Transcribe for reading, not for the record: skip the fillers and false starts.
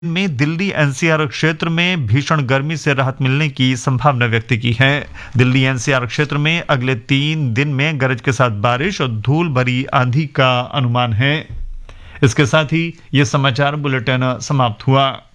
में दिल्ली एनसीआर क्षेत्र में भीषण गर्मी से राहत मिलने की संभावना व्यक्त की है। दिल्ली एनसीआर क्षेत्र में अगले 3 दिन में गरज के साथ बारिश और धूल भरी आंधी का अनुमान है। इसके साथ ही यह समाचार बुलेटिन समाप्त हुआ।